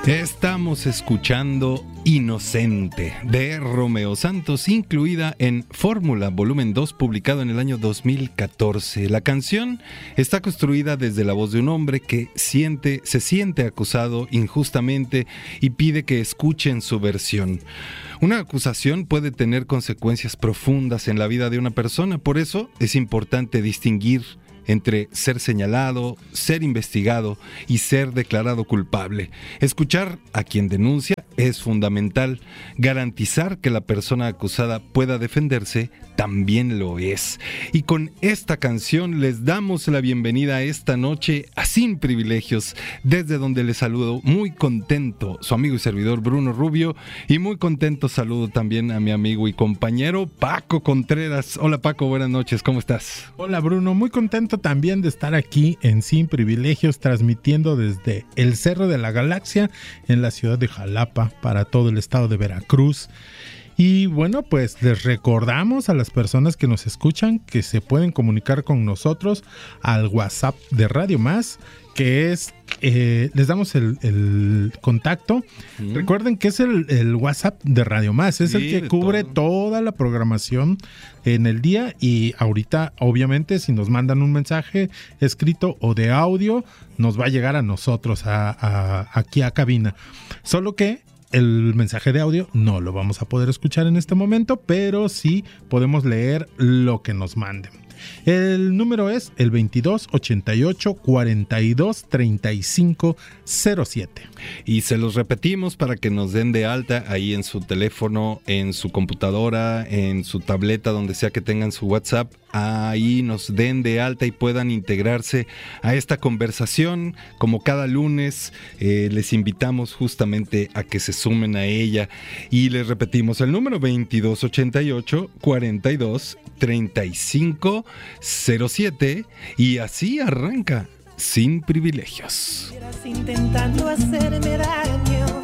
Estamos escuchando Inocente de Romeo Santos, incluida en Fórmula Volumen 2, publicado en el año 2014. La canción está construida desde la voz de un hombre que se siente acusado injustamente y pide que escuchen su versión. Una acusación puede tener consecuencias profundas en la vida de una persona, por eso es importante distinguir entre ser señalado, ser investigado y ser declarado culpable. Escuchar a quien denuncia es fundamental. Garantizar que la persona acusada pueda defenderse también lo es. Y con esta canción les damos la bienvenida esta noche a Sin Privilegios, desde donde les saludo muy contento su amigo y servidor Bruno Rubio, y muy contento saludo también a mi amigo y compañero Paco Contreras. Hola Paco, buenas noches, ¿cómo estás? Hola Bruno, muy contento también de estar aquí en Sin Privilegios, transmitiendo desde el Cerro de la Galaxia en la ciudad de Jalapa para todo el estado de Veracruz. Y bueno, pues les recordamos a las personas que nos escuchan que se pueden comunicar con nosotros al WhatsApp de Radio Más, que es, les damos el contacto. Recuerden que es el WhatsApp de Radio Más, es el que cubre toda la programación en el día, y ahorita obviamente si nos mandan un mensaje escrito o de audio, nos va a llegar a nosotros aquí a cabina. Solo que el mensaje de audio no lo vamos a poder escuchar en este momento, pero sí podemos leer lo que nos manden. El número es el 22 88 42 35 07. Y se los repetimos para que nos den de alta ahí en su teléfono, en su computadora, en su tableta, donde sea que tengan su WhatsApp. Ahí nos den de alta y puedan integrarse a esta conversación. Como cada lunes, les invitamos justamente a que se sumen a ella. Y les repetimos el número 22 88 42 35 07. Y así arranca Sin Privilegios. Intentando hacerme daño.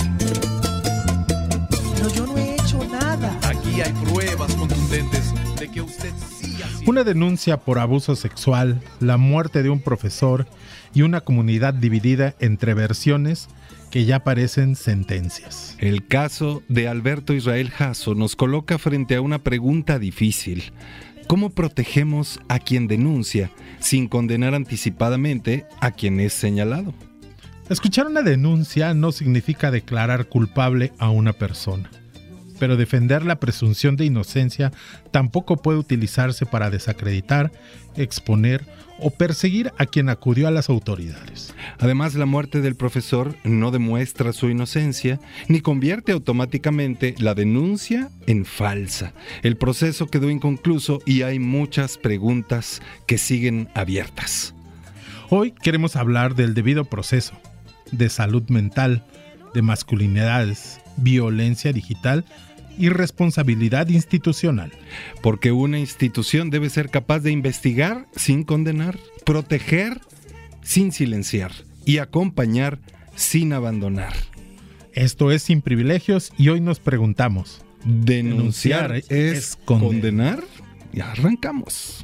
No, yo no he hecho nada. Aquí hay pruebas contundentes de que usted sí ha sido... Una denuncia por abuso sexual, la muerte de un profesor y una comunidad dividida entre versiones que ya parecen sentencias. El caso de Alberto Israel Jasso nos coloca frente a una pregunta difícil. ¿Cómo protegemos a quien denuncia sin condenar anticipadamente a quien es señalado? Escuchar una denuncia no significa declarar culpable a una persona, pero defender la presunción de inocencia tampoco puede utilizarse para desacreditar, exponer o perseguir a quien acudió a las autoridades. Además, la muerte del profesor no demuestra su inocencia ni convierte automáticamente la denuncia en falsa. El proceso quedó inconcluso y hay muchas preguntas que siguen abiertas. Hoy queremos hablar del debido proceso, de salud mental, de masculinidades, violencia digital y responsabilidad institucional. Porque una institución debe ser capaz de investigar sin condenar, proteger sin silenciar y acompañar sin abandonar. Esto es Sin Privilegios y hoy nos preguntamos, ¿denunciar es condenar? Y arrancamos.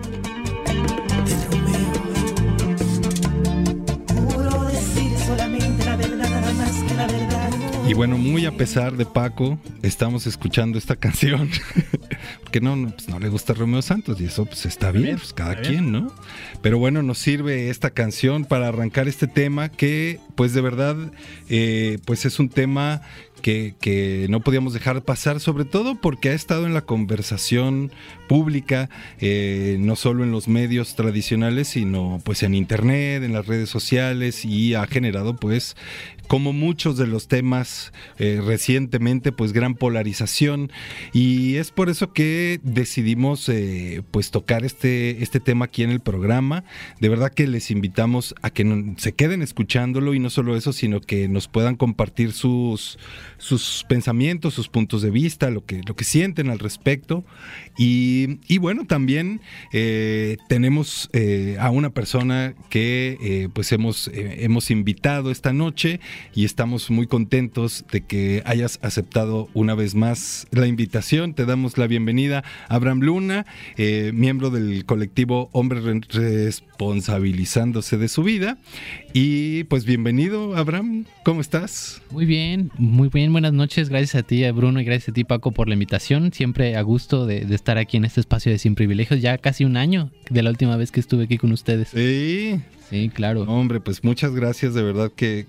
Y bueno, muy a pesar de Paco, estamos escuchando esta canción, porque no le gusta Romeo Santos y eso pues está bien, pues cada quien, ¿no? Pero bueno, nos sirve esta canción para arrancar este tema que pues de verdad pues es un tema que no podíamos dejar pasar, sobre todo porque ha estado en la conversación pública, no solo en los medios tradicionales, sino pues en internet, en las redes sociales, y ha generado pues, como muchos de los temas recientemente, pues gran polarización, y es por eso que decidimos pues tocar este tema aquí en el programa. De verdad que les invitamos a que se queden escuchándolo, y no solo eso, sino que nos puedan compartir sus sus pensamientos, sus puntos de vista, lo que sienten al respecto. Y bueno, también tenemos a una persona que pues hemos invitado esta noche y estamos muy contentos de que hayas aceptado una vez más la invitación. Te damos la bienvenida, Abraham Luna, miembro del colectivo Hombres Responsabilizándose de su Vida. Y pues bienvenido, Abraham, ¿cómo estás? Muy bien, buenas noches. Gracias a ti, Bruno, y gracias a ti, Paco, por la invitación. Siempre a gusto de estar aquí en este espacio de Sin Privilegios. Ya casi un año de la última vez que estuve aquí con ustedes. Sí, claro. Hombre, pues muchas gracias de verdad que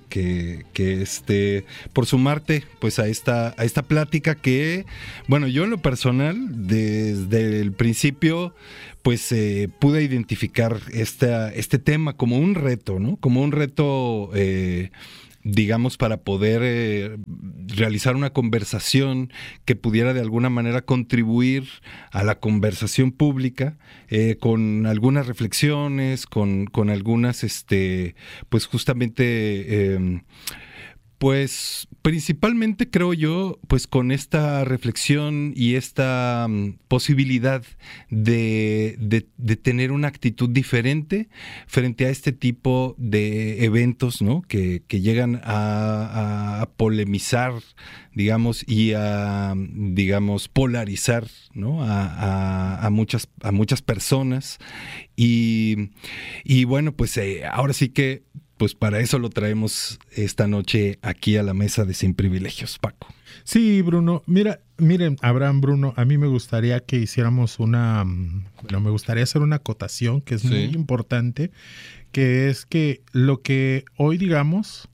por sumarte pues a esta plática que, bueno, yo en lo personal desde el principio pues pude identificar este tema como un reto, ¿no? Como un reto digamos, para poder realizar una conversación que pudiera de alguna manera contribuir a la conversación pública, con algunas reflexiones, con algunas, pues justamente... Pues principalmente creo yo, pues con esta reflexión y esta posibilidad de tener una actitud diferente frente a este tipo de eventos, ¿no? Que llegan a polemizar, digamos, y a, digamos, polarizar, ¿no? A muchas personas. Y bueno, pues ahora sí que pues para eso lo traemos esta noche aquí a la mesa de Sin Privilegios, Paco. Sí, Bruno. Miren, Abraham, Bruno, a mí me gustaría que hiciéramos me gustaría hacer una acotación que es muy importante, que es que lo que hoy digamos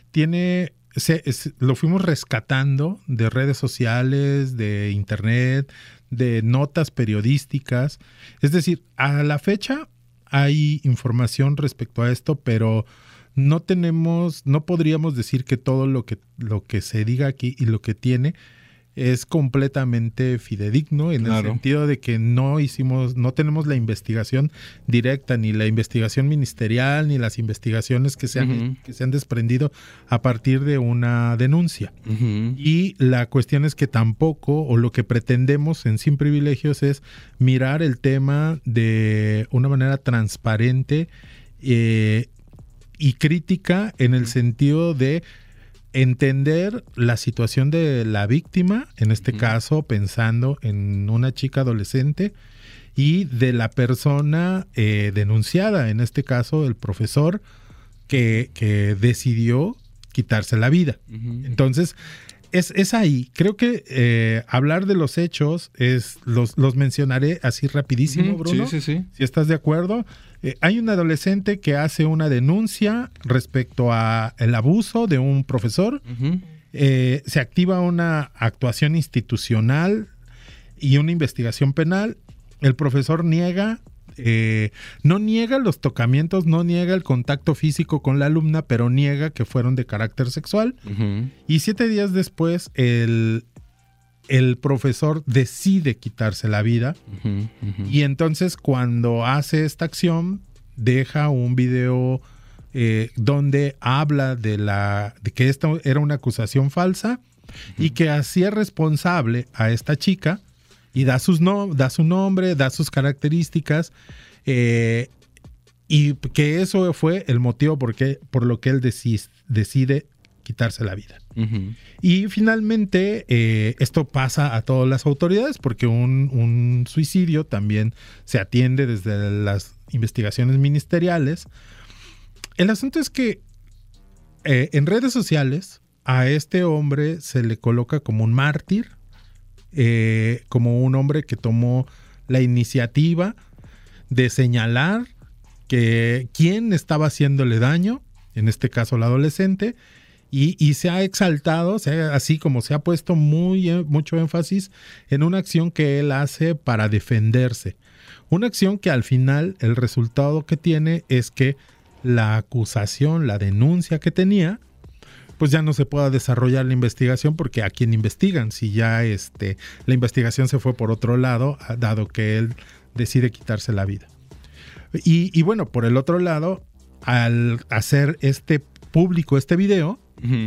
lo fuimos rescatando de redes sociales, de internet, de notas periodísticas. Es decir, a la fecha hay información respecto a esto, pero no podríamos decir que todo lo que se diga aquí y lo que tiene es completamente fidedigno, en el sentido de que no tenemos la investigación directa, ni la investigación ministerial, ni las investigaciones que se han desprendido a partir de una denuncia. Y la cuestión es que tampoco, o lo que pretendemos en Sin Privilegios es mirar el tema de una manera transparente y crítica, en el sentido de entender la situación de la víctima, en este caso pensando en una chica adolescente, y de la persona denunciada, en este caso el profesor que decidió quitarse la vida. Entonces, es ahí. Creo que hablar de los hechos los mencionaré así rapidísimo, Bruno. Sí. Si estás de acuerdo. Hay un adolescente que hace una denuncia respecto a el abuso de un profesor. Se activa una actuación institucional y una investigación penal. El profesor no niega los tocamientos, no niega el contacto físico con la alumna, pero niega que fueron de carácter sexual. Y 7 días después, el profesor decide quitarse la vida. Y entonces, cuando hace esta acción, deja un video donde habla de que esto era una acusación falsa y que hacía responsable a esta chica, y da su nombre, da sus características, y que eso fue el motivo por lo que él decide quitarse la vida. Y finalmente esto pasa a todas las autoridades, porque un suicidio también se atiende desde las investigaciones ministeriales. El asunto es que en redes sociales a este hombre se le coloca como un mártir, como un hombre que tomó la iniciativa de señalar que quién estaba haciéndole daño, en este caso la adolescente, y se ha exaltado, así como se ha puesto mucho énfasis en una acción que él hace para defenderse. Una acción que al final el resultado que tiene es que la acusación, la denuncia que tenía, pues ya no se pueda desarrollar la investigación, porque a quién investigan si ya la investigación se fue por otro lado, dado que él decide quitarse la vida. Y bueno, por el otro lado, al hacer público este video,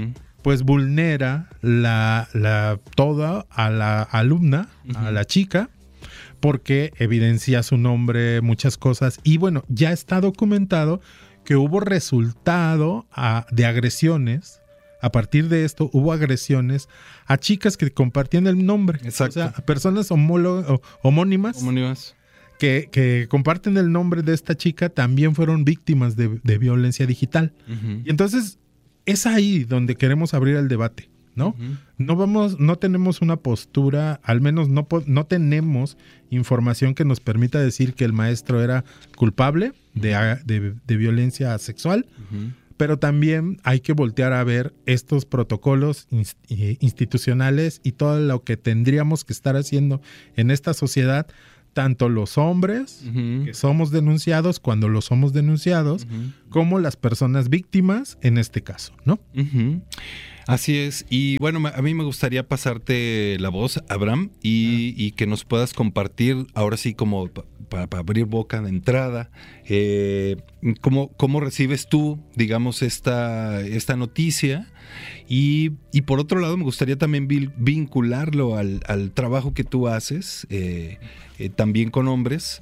pues vulnera toda a la alumna, a la chica, porque evidencia su nombre, muchas cosas. Y bueno, ya está documentado que hubo resultado de agresiones. A partir de esto hubo agresiones a chicas que compartían el nombre. Exacto. O sea, a personas homónimas. Que comparten el nombre de esta chica también fueron víctimas de violencia digital. Y entonces es ahí donde queremos abrir el debate, ¿no? No tenemos una postura, al menos no tenemos información que nos permita decir que el maestro era culpable de violencia sexual, pero también hay que voltear a ver estos protocolos institucionales y todo lo que tendríamos que estar haciendo en esta sociedad, tanto los hombres que somos denunciados cuando lo somos denunciados, como las personas víctimas en este caso, ¿no? Así es. Y bueno, a mí me gustaría pasarte la voz, Abraham, y que nos puedas compartir, ahora sí, como para abrir boca de entrada, cómo recibes tú, digamos, esta noticia. Y por otro lado, me gustaría también vincularlo al trabajo que tú haces, también con hombres.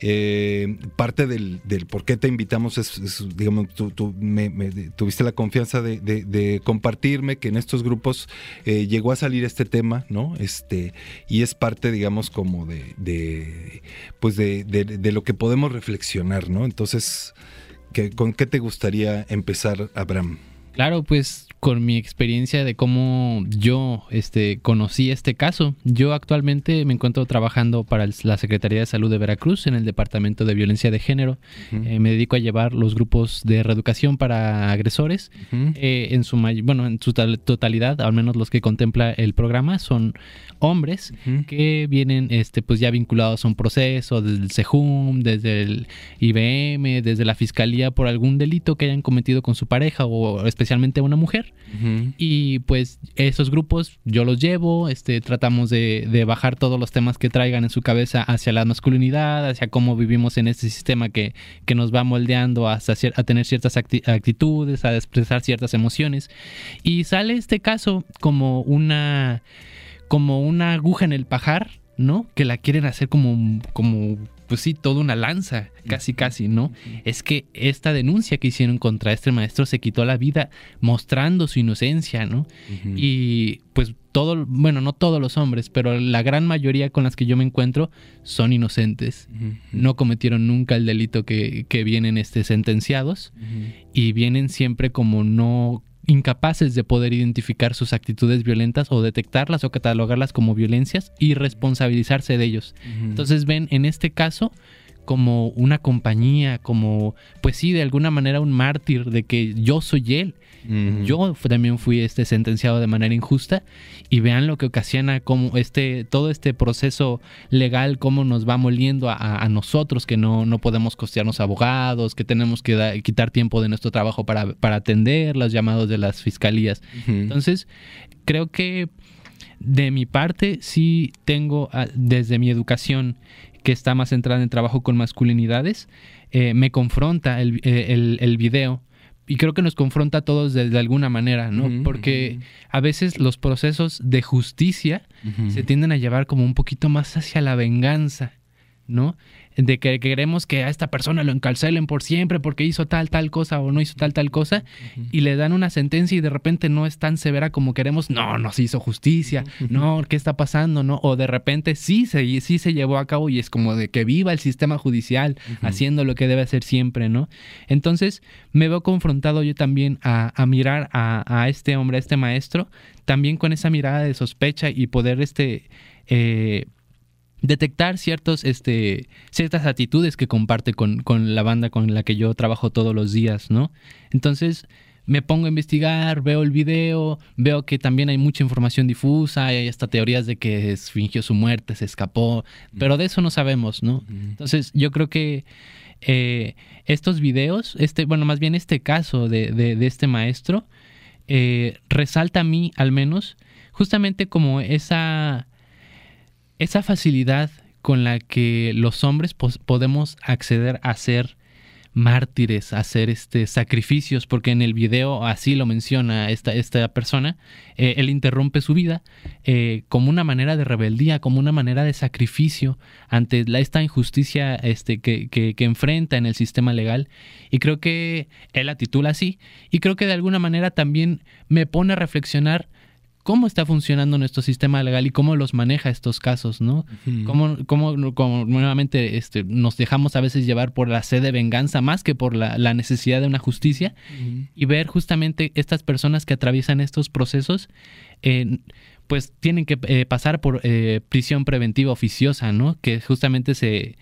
Parte del por qué te invitamos es digamos, tú tuviste la confianza de compartirme que en estos grupos llegó a salir este tema, ¿no? Y es parte, digamos, como de lo que podemos reflexionar, ¿no? Entonces, ¿con qué te gustaría empezar, Abraham? Claro, pues con mi experiencia de cómo yo conocí este caso. Yo actualmente me encuentro trabajando para la Secretaría de Salud de Veracruz en el Departamento de Violencia de Género. Me dedico a llevar los grupos de reeducación para agresores. En su totalidad, al menos los que contempla el programa, son hombres que vienen pues ya vinculados a un proceso desde el SEJUM, desde el IBM, desde la Fiscalía por algún delito que hayan cometido con su pareja o especialmente a una mujer. Y pues esos grupos yo los llevo, tratamos de bajar todos los temas que traigan en su cabeza hacia la masculinidad, hacia cómo vivimos en este sistema que nos va moldeando hasta a tener ciertas actitudes, a expresar ciertas emociones. Y sale este caso como una aguja en el pajar, ¿no? Que la quieren hacer como pues sí, toda una lanza, casi, ¿no? Es que esta denuncia que hicieron contra este maestro se quitó la vida mostrando su inocencia, ¿no? Y pues no todos los hombres, pero la gran mayoría con las que yo me encuentro son inocentes. No cometieron nunca el delito que vienen sentenciados y vienen siempre como incapaces de poder identificar sus actitudes violentas o detectarlas o catalogarlas como violencias y responsabilizarse de ellos. Entonces ven en este caso como una compañía, como pues sí, de alguna manera un mártir de que yo soy él. Yo también fui sentenciado de manera injusta y vean lo que ocasiona como todo este proceso legal, cómo nos va moliendo a nosotros que no podemos costearnos abogados, que tenemos que quitar tiempo de nuestro trabajo para atender los llamados de las fiscalías. Entonces, creo que de mi parte sí tengo desde mi educación que está más centrada en trabajo con masculinidades, me confronta el video. Y creo que nos confronta a todos de alguna manera, ¿no? Porque a veces los procesos de justicia se tienden a llevar como un poquito más hacia la venganza, ¿no? De que queremos que a esta persona lo encarcelen por siempre porque hizo tal cosa o no hizo tal cosa, y le dan una sentencia y de repente no es tan severa como queremos. No se hizo justicia, no, ¿qué está pasando? No, o de repente sí se llevó a cabo y es como de que viva el sistema judicial haciendo lo que debe hacer siempre, ¿no? Entonces me veo confrontado yo también a mirar a este hombre, a este maestro, también con esa mirada de sospecha y poder detectar ciertas actitudes que comparte con la banda con la que yo trabajo todos los días, ¿no? Entonces me pongo a investigar, veo el video, veo que también hay mucha información difusa, hay hasta teorías de que fingió su muerte, se escapó, pero de eso no sabemos, ¿no? Entonces yo creo que estos videos, más bien este caso de este maestro, resalta a mí al menos justamente como esa facilidad con la que los hombres podemos acceder a ser mártires, a hacer sacrificios, porque en el video así lo menciona esta persona. Él interrumpe su vida como una manera de rebeldía, como una manera de sacrificio ante esta injusticia que enfrenta en el sistema legal, y creo que él la titula así, y creo que de alguna manera también me pone a reflexionar cómo está funcionando nuestro sistema legal y cómo los maneja estos casos, ¿no? Uh-huh. Cómo nuevamente nos dejamos a veces llevar por la sed de venganza más que por la necesidad de una justicia, uh-huh. Y ver justamente estas personas que atraviesan estos procesos, pues tienen que pasar por prisión preventiva oficiosa, ¿no? Que justamente se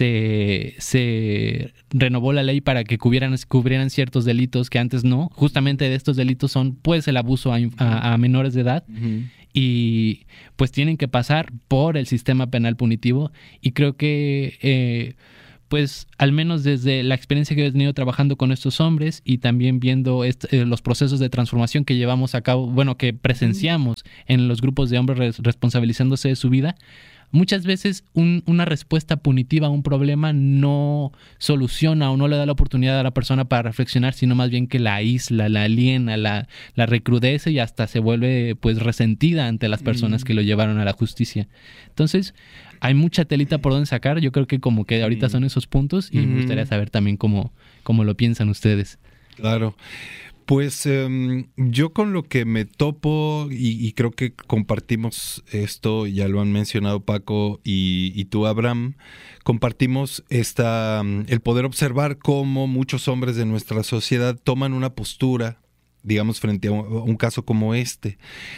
renovó la ley para que cubrieran ciertos delitos que antes no. Justamente de estos delitos son pues el abuso a menores de edad, uh-huh. Y pues tienen que pasar por el sistema penal punitivo, y creo que pues al menos desde la experiencia que he tenido trabajando con estos hombres y también viendo los procesos de transformación que llevamos a cabo, bueno, que presenciamos en los grupos de hombres responsabilizándose de su vida, muchas veces una respuesta punitiva a un problema no soluciona o no le da la oportunidad a la persona para reflexionar, sino más bien que la aísla, la aliena, la recrudece y hasta se vuelve pues resentida ante las personas que lo llevaron a la justicia. Entonces, hay mucha telita por donde sacar. Yo creo que como que ahorita son esos puntos, y me gustaría saber también cómo lo piensan ustedes. Claro. Pues yo con lo que me topo, y creo que compartimos esto, ya lo han mencionado Paco y tú, Abraham, compartimos el poder observar cómo muchos hombres de nuestra sociedad toman una postura, digamos, frente a un caso como este.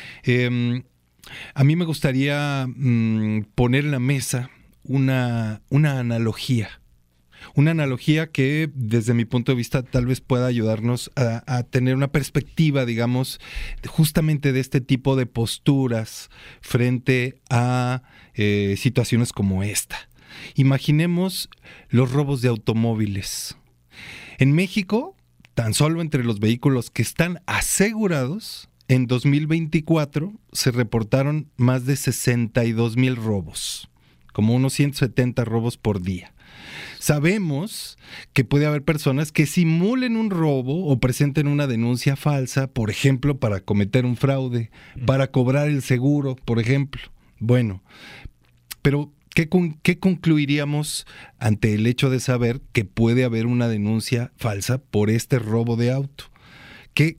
A mí me gustaría poner en la mesa una analogía. Una analogía que, desde mi punto de vista, tal vez pueda ayudarnos a tener una perspectiva, digamos, justamente de este tipo de posturas frente a situaciones como esta. Imaginemos los robos de automóviles. En México, tan solo entre los vehículos que están asegurados, en 2024 se reportaron más de 62,000 robos, como unos 170 robos por día. Sabemos que puede haber personas que simulen un robo o presenten una denuncia falsa, por ejemplo, para cometer un fraude, para cobrar el seguro, por ejemplo. Bueno, pero ¿qué concluiríamos ante el hecho de saber que puede haber una denuncia falsa por este robo de auto? Que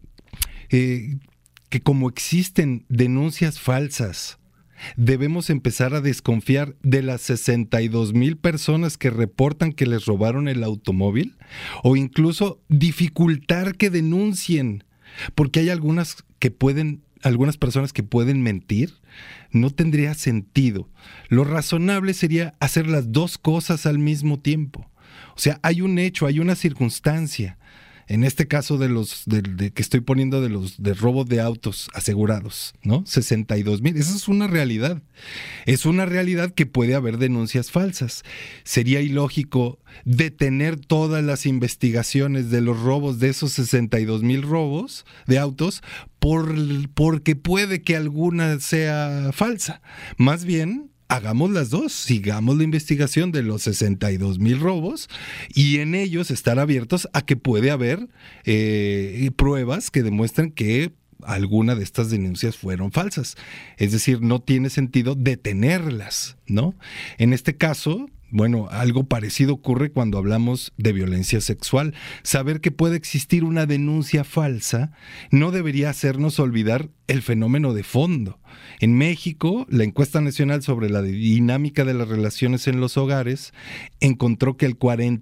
como existen denuncias falsas, debemos empezar a desconfiar de las 62,000 personas que reportan que les robaron el automóvil, o incluso dificultar que denuncien, porque hay algunas personas que pueden mentir. No tendría sentido. Lo razonable sería hacer las dos cosas al mismo tiempo. O sea, hay un hecho, hay una circunstancia. En este caso que estoy poniendo de robo de autos asegurados, ¿no? 62,000. Esa es una realidad. Es una realidad que puede haber denuncias falsas. Sería ilógico detener todas las investigaciones de los robos de esos 62,000 robos de autos porque puede que alguna sea falsa. Más bien, hagamos las dos, sigamos la investigación de los 62,000 robos y en ellos estar abiertos a que puede haber pruebas que demuestren que alguna de estas denuncias fueron falsas. Es decir, no tiene sentido detenerlas, ¿no? En este caso, bueno, algo parecido ocurre cuando hablamos de violencia sexual. Saber que puede existir una denuncia falsa no debería hacernos olvidar el fenómeno de fondo. En México, la encuesta nacional sobre la dinámica de las relaciones en los hogares encontró que el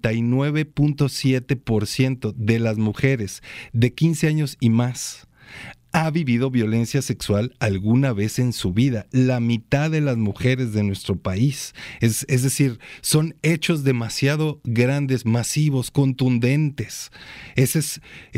49.7% de las mujeres de 15 años y más ha vivido violencia sexual alguna vez en su vida. La mitad de las mujeres de nuestro país. Es decir, son hechos demasiado grandes, masivos, contundentes. Ese es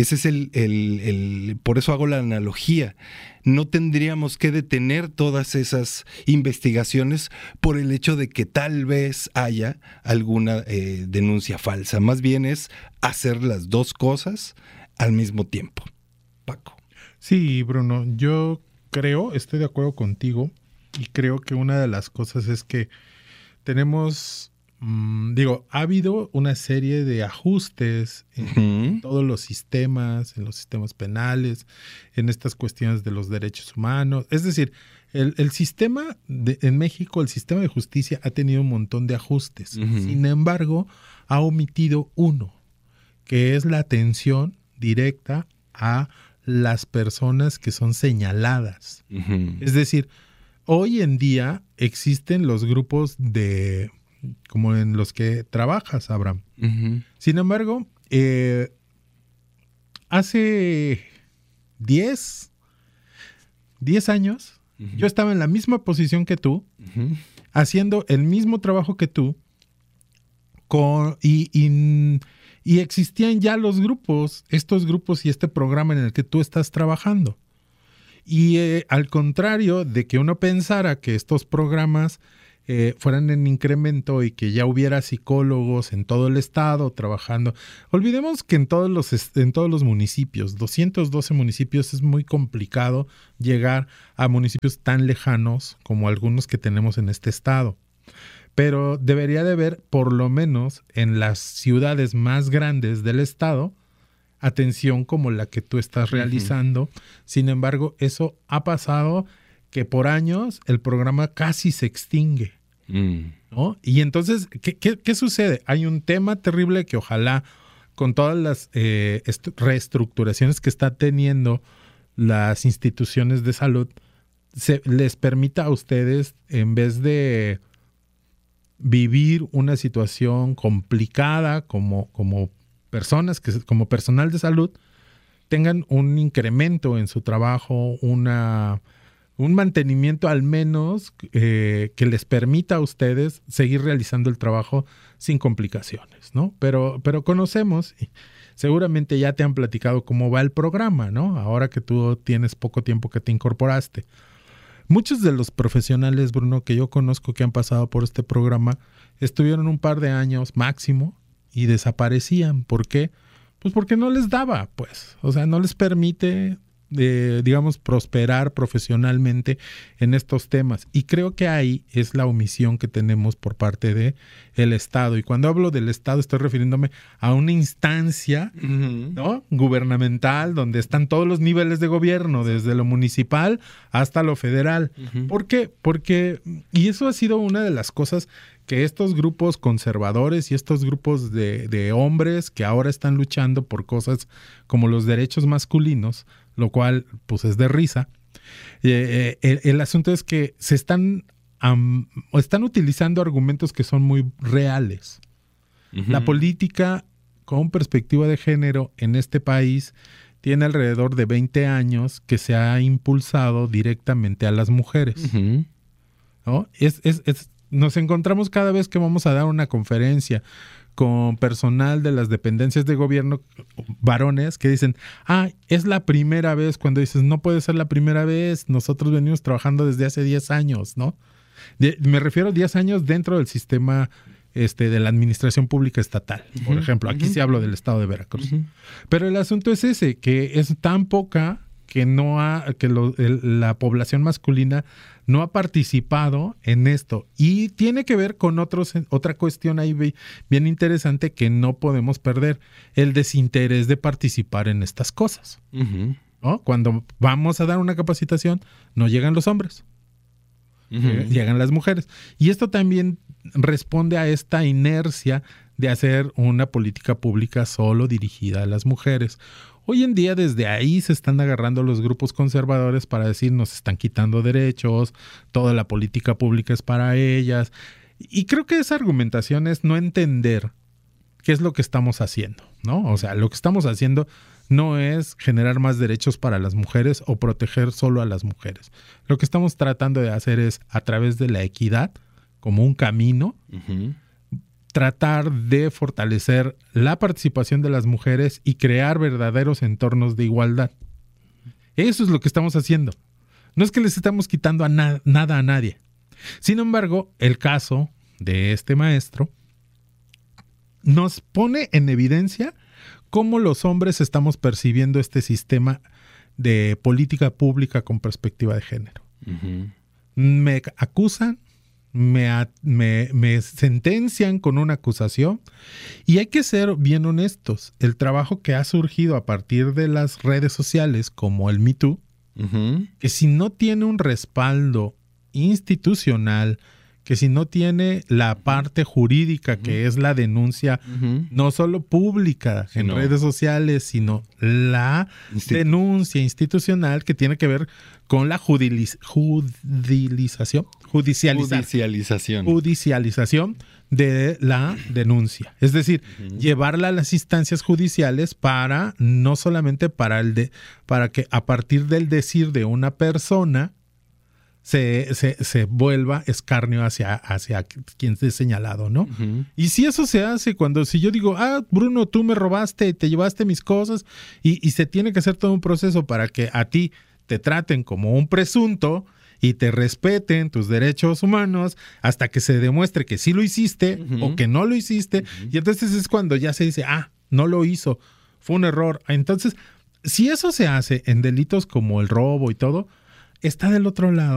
por eso hago la analogía. No tendríamos que detener todas esas investigaciones por el hecho de que tal vez haya alguna denuncia falsa. Más bien es hacer las dos cosas al mismo tiempo. Paco. Sí, Bruno, yo estoy de acuerdo contigo, y creo que una de las cosas es que tenemos ha habido una serie de ajustes en todos los sistemas, en los sistemas penales, en estas cuestiones de los derechos humanos. Es decir, el sistema en México, el sistema de justicia ha tenido un montón de ajustes. Sin embargo, ha omitido uno, que es la atención directa a las personas que son señaladas. Es decir, hoy en día existen los grupos como en los que trabajas, Abraham. Sin embargo, hace 10 años, yo estaba en la misma posición que tú, haciendo el mismo trabajo que tú, y existían ya los grupos, estos grupos y este programa en el que tú estás trabajando. Y al contrario de que uno pensara que estos programas fueran en incremento y que ya hubiera psicólogos en todo el estado trabajando. Olvidemos que en todos los municipios, 212 municipios, es muy complicado llegar a municipios tan lejanos como algunos que tenemos en este estado. Pero debería de haber, por lo menos en las ciudades más grandes del estado, atención como la que tú estás realizando. Sin embargo, eso ha pasado que por años el programa casi se extingue, ¿no? Y entonces, ¿qué sucede? Hay un tema terrible que ojalá con todas las reestructuraciones que está teniendo las instituciones de salud, les permita a ustedes, en vez de vivir una situación complicada como personas, como personal de salud, tengan un incremento en su trabajo, un mantenimiento al menos que les permita a ustedes seguir realizando el trabajo sin complicaciones, ¿no? Pero conocemos, seguramente ya te han platicado cómo va el programa, ¿no? Ahora que tú tienes poco tiempo que te incorporaste. Muchos de los profesionales, Bruno, que yo conozco que han pasado por este programa, estuvieron un par de años máximo y desaparecían. ¿Por qué? Pues porque no les daba, pues. O sea, no les permite, prosperar profesionalmente en estos temas. Y creo que ahí es la omisión que tenemos por parte del Estado. Y cuando hablo del Estado estoy refiriéndome a una instancia, ¿no?, gubernamental, donde están todos los niveles de gobierno, desde lo municipal hasta lo federal. ¿Por qué? Y eso ha sido una de las cosas que estos grupos conservadores y estos grupos de hombres que ahora están luchando por cosas como los derechos masculinos, lo cual pues es de risa. El asunto es que están utilizando argumentos que son muy reales. La política con perspectiva de género en este país tiene alrededor de 20 años que se ha impulsado directamente a las mujeres, ¿no? Nos encontramos cada vez que vamos a dar una conferencia con personal de las dependencias de gobierno, varones, que dicen, es la primera vez, cuando dices, no puede ser la primera vez, nosotros venimos trabajando desde hace 10 años, ¿no? Me refiero a 10 años dentro del sistema de la administración pública estatal, por ejemplo. Aquí sí hablo del estado de Veracruz. Pero el asunto es ese, que es tan poca que la población masculina no ha participado en esto. Y tiene que ver con otra cuestión ahí bien interesante que no podemos perder, el desinterés de participar en estas cosas, ¿no? Cuando vamos a dar una capacitación, no llegan los hombres, llegan las mujeres. Y esto también responde a esta inercia de hacer una política pública solo dirigida a las mujeres. Hoy en día desde ahí se están agarrando los grupos conservadores para decir nos están quitando derechos, toda la política pública es para ellas. Y creo que esa argumentación es no entender qué es lo que estamos haciendo, ¿no? O sea, lo que estamos haciendo no es generar más derechos para las mujeres o proteger solo a las mujeres. Lo que estamos tratando de hacer es, a través de la equidad, como un camino, tratar de fortalecer la participación de las mujeres y crear verdaderos entornos de igualdad. Eso es lo que estamos haciendo. No es que les estamos quitando nada a nadie. Sin embargo, el caso de este maestro nos pone en evidencia cómo los hombres estamos percibiendo este sistema de política pública con perspectiva de género. Me acusan, me sentencian con una acusación y hay que ser bien honestos. El trabajo que ha surgido a partir de las redes sociales como el Me Too, que si no tiene un respaldo institucional, que si no tiene la parte jurídica, que es la denuncia, no solo pública en redes sociales, sino la denuncia institucional que tiene que ver con la judicialización de la denuncia. Es decir, llevarla a las instancias judiciales para, no solamente para que a partir del decir de una persona se vuelva escarnio hacia quien esté señalado, ¿no? Y si eso se hace si yo digo, Bruno, tú me robaste, te llevaste mis cosas, y se tiene que hacer todo un proceso para que a ti te traten como un presunto y te respeten tus derechos humanos hasta que se demuestre que sí lo hiciste o que no lo hiciste, y entonces es cuando ya se dice, no lo hizo, fue un error. Entonces, si eso se hace en delitos como el robo y todo, está del otro lado